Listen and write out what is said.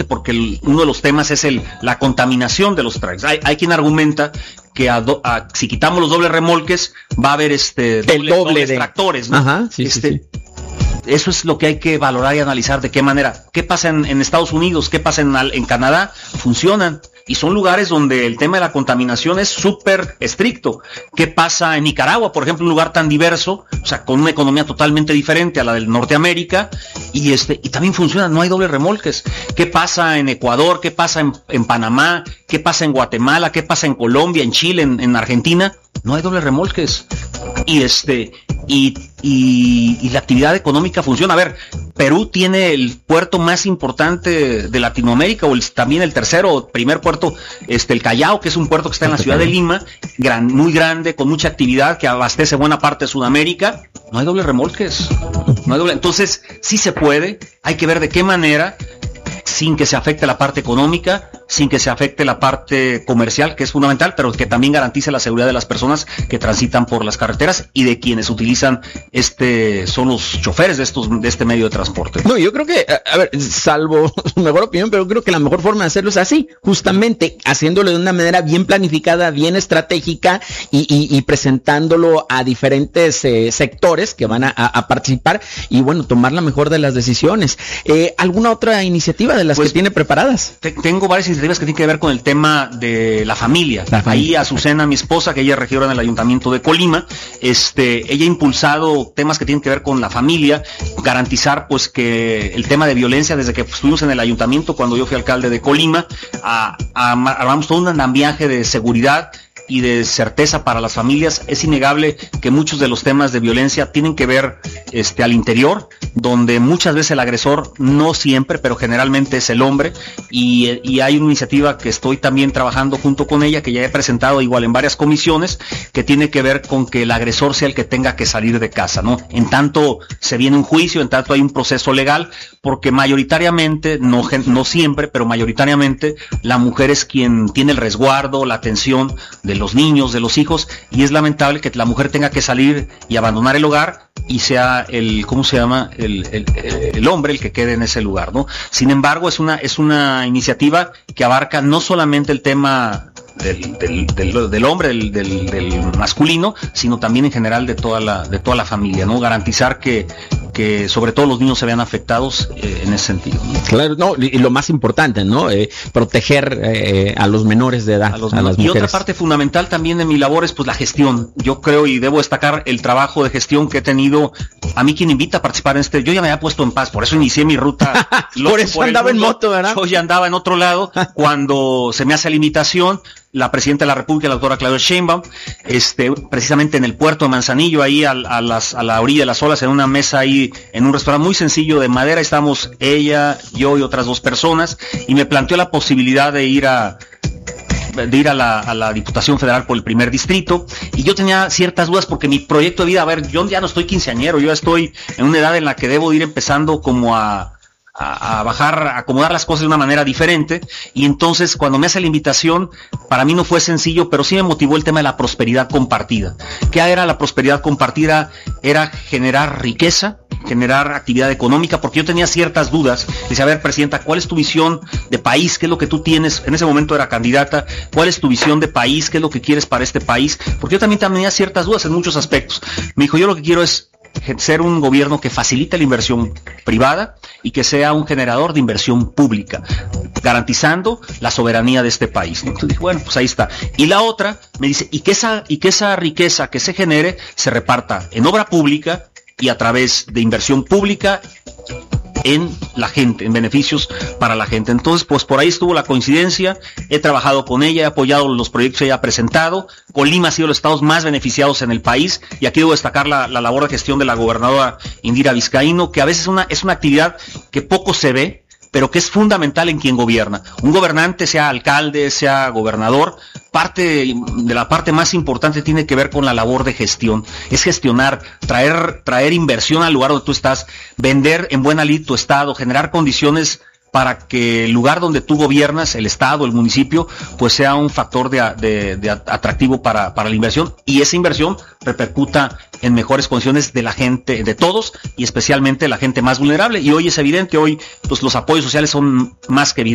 porque uno de los temas es la contaminación de los trailers. Hay quien argumenta que si quitamos los dobles remolques va a haber dobles tractores, ¿no? Ajá, sí. Eso es lo que hay que valorar y analizar de qué manera. ¿Qué pasa en Estados Unidos? ¿Qué pasa en Canadá? Funcionan. Y son lugares donde el tema de la contaminación es súper estricto. ¿Qué pasa en Nicaragua, por ejemplo, un lugar tan diverso, o sea, con una economía totalmente diferente a la del Norteamérica, y también funciona, no hay dobles remolques? ¿Qué pasa en Ecuador? ¿Qué pasa en Panamá? ¿Qué pasa en Guatemala? ¿Qué pasa en Colombia, en Chile, en Argentina? No hay dobles remolques. Y la actividad económica funciona. A ver, Perú tiene el puerto más importante de Latinoamérica, también el primer puerto, el Callao, que es un puerto que está en la ciudad de Lima, muy grande, con mucha actividad, que abastece buena parte de Sudamérica. No hay dobles remolques. Entonces, sí se puede, hay que ver de qué manera, sin que se afecte la parte económica, sin que se afecte la parte comercial, que es fundamental, pero que también garantice la seguridad de las personas que transitan por las carreteras y de quienes utilizan son los choferes de este medio de transporte. No, yo creo que, a ver, salvo su mejor opinión, pero creo que la mejor forma de hacerlo es así, justamente haciéndolo de una manera bien planificada, bien estratégica y presentándolo a diferentes sectores que van a participar y, bueno, tomar la mejor de las decisiones. ¿Alguna otra iniciativa de las que tiene preparadas? Tengo varias iniciativas que tienen que ver con el tema de la familia. Ahí Azucena, mi esposa, que ella es regidora en el Ayuntamiento de Colima, ella ha impulsado temas que tienen que ver con la familia, garantizar pues que el tema de violencia, desde que estuvimos en el Ayuntamiento, cuando yo fui alcalde de Colima, armamos todo un andamiaje de seguridad y de certeza para las familias. Es innegable que muchos de los temas de violencia tienen que ver al interior, donde muchas veces el agresor, no siempre, pero generalmente es el hombre, y hay una iniciativa que estoy también trabajando junto con ella, que ya he presentado igual en varias comisiones, que tiene que ver con que el agresor sea el que tenga que salir de casa, ¿no? En tanto se viene un juicio, en tanto hay un proceso legal, porque mayoritariamente, no siempre, pero mayoritariamente la mujer es quien tiene el resguardo, la atención de los niños, de los hijos, y es lamentable que la mujer tenga que salir y abandonar el hogar y sea el hombre el que quede en ese lugar, ¿no? Sin embargo, es una iniciativa que abarca no solamente el tema del hombre, del masculino, sino también en general de toda la familia, ¿no? Garantizar que sobre todo los niños se vean afectados en ese sentido, ¿no? Claro, no, y lo más importante, ¿no? Proteger a los menores de edad, a las mujeres. Y otra parte fundamental también de mi labor es pues la gestión. Yo creo y debo destacar el trabajo de gestión que he tenido. A mí quien invita a participar en yo ya me había puesto en paz, por eso inicié mi ruta. Por eso andaba en moto, ¿verdad? Yo ya andaba en otro lado cuando se me hace la invitación. La presidenta de la República, la doctora Claudia Sheinbaum, precisamente en el puerto de Manzanillo, ahí a la orilla de las olas, en una mesa ahí, en un restaurante muy sencillo de madera, estamos ella, yo y otras 2 personas, y me planteó la posibilidad de ir a la Diputación Federal por el primer distrito, y yo tenía ciertas dudas porque mi proyecto de vida, a ver, yo ya no estoy quinceañero, yo ya estoy en una edad en la que debo ir empezando como a bajar, a acomodar las cosas de una manera diferente, y entonces cuando me hace la invitación, para mí no fue sencillo, pero sí me motivó el tema de la prosperidad compartida. ¿Qué era la prosperidad compartida? Era generar riqueza, generar actividad económica, porque yo tenía ciertas dudas. Decía, a ver, presidenta, ¿cuál es tu visión de país? ¿Qué es lo que tú tienes? En ese momento era candidata. ¿Cuál es tu visión de país? ¿Qué es lo que quieres para este país? Porque yo también tenía ciertas dudas en muchos aspectos. Me dijo, yo lo que quiero es ser un gobierno que facilite la inversión privada y que sea un generador de inversión pública, garantizando la soberanía de este país. Entonces dije, bueno, pues ahí está. Y la otra me dice, y que esa riqueza que se genere se reparta en obra pública y a través de inversión pública en la gente, en beneficios para la gente. Entonces, pues por ahí estuvo la coincidencia. He trabajado con ella, he apoyado los proyectos que ella ha presentado. Colima ha sido los estados más beneficiados en el país, y aquí debo destacar la labor de gestión de la gobernadora Indira Vizcaíno, que a veces es una actividad que poco se ve, pero que es fundamental en quien gobierna. Un gobernante, sea alcalde, sea gobernador, parte de la parte más importante tiene que ver con la labor de gestión. Es gestionar, traer inversión al lugar donde tú estás, vender en buena lid tu estado, generar condiciones para que el lugar donde tú gobiernas, el estado, el municipio, pues sea un factor de atractivo para la inversión, y esa inversión repercuta en mejores condiciones de la gente, de todos, y especialmente la gente más vulnerable. Y hoy es evidente, hoy pues los apoyos sociales son más que evidentes.